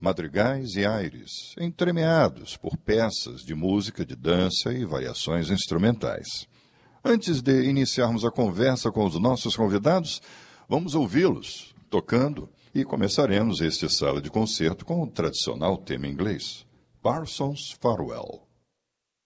madrigais e aires, entremeados por peças de música, de dança e variações instrumentais. Antes de iniciarmos a conversa com os nossos convidados, vamos ouvi-los tocando e começaremos este sala de concerto com o tradicional tema inglês, Parsons Farewell.